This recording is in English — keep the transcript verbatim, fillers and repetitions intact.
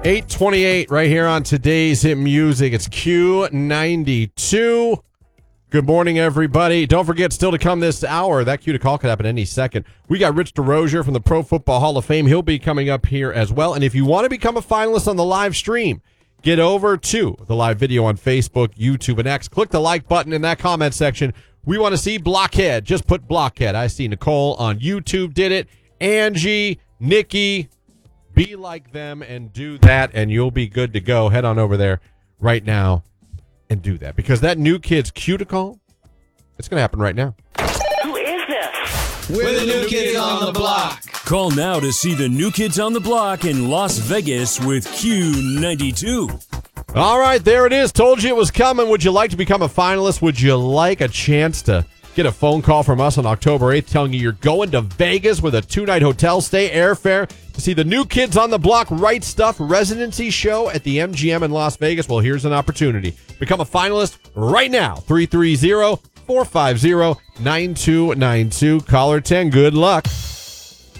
eight twenty-eight right here on today's hit music. It's Q ninety-two. Good morning, everybody. Don't forget, still to come this hour, that Q to call could happen any second. We got Rich DeRozier from the Pro Football Hall of Fame. He'll be coming up here as well. And if you want to become a finalist on the live stream, get over to the live video on Facebook, YouTube, and X. Click the like button in that comment section. We want to see Blockhead. Just put Blockhead. I see Nicole on YouTube did it. Angie, Nikki, be like them and do that, and you'll be good to go. Head on over there right now and do that, because that new kid's cuticle, it's going to happen right now. Who is this? We're the new kids on the block. Call now to see the new kids on the block in Las Vegas with Q ninety-two. All right, there it is. Told you it was coming. Would you like to become a finalist? Would you like a chance to get a phone call from us on October eighth telling you you're going to Vegas with a two-night hotel stay, airfare, to see the new kids on the block Right Stuff residency show at the M G M in Las Vegas? Well, here's an opportunity. Become a finalist right now. three three zero, four five zero, nine two nine two. Caller ten. Good luck.